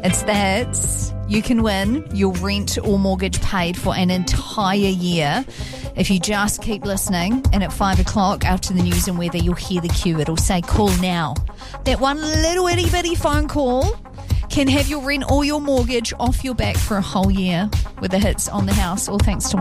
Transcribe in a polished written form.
It's the hits. You can win your rent or mortgage paid for an entire year if you just keep listening. And at 5 o'clock after the news and weather, you'll hear the cue. It'll say call now. That one little itty bitty phone call can have your rent or your mortgage off your back for a whole year with the hits on the house. All thanks to